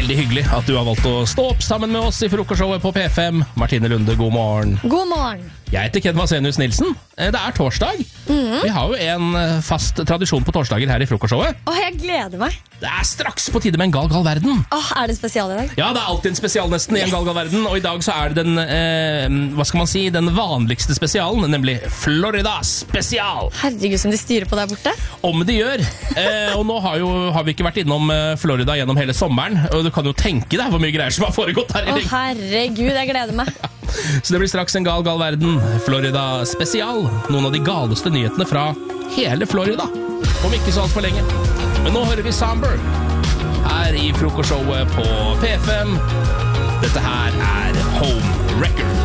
Veldig hyggelig at du har valgt å stå opp sammen med oss i frokostshowet på P5. Martine Lunde, god morgen. God morgen. Jeg heter Ken Vasenius Nilsen. Det er torsdag. Vi har jo en fast tradisjon på torsdager her i frokostshowet. Jeg gleder meg. Det er straks på tide med en gal verden. Er det spesial i dag? Ja, det er alltid en spesial nesten i en gal verden. Og i dag så er det den vanligste spesialen, nemlig Florida spesial. Herregud, som de styrer på der borte. Om de gjør. Og nå har vi ikke vært innom Florida gjennom hele sommeren. Og du kan jo tenke deg hvor mye greier som har foregått her i ring. Herregud, jeg gleder meg. Så det blir straks en gal verden. Florida spesial. Noen av de galeste nyhetene fra hele Florida. Om ikke så alt for lenge. Men nå hører vi Samber her i frokostshowet på P5. Dette her er Home Record.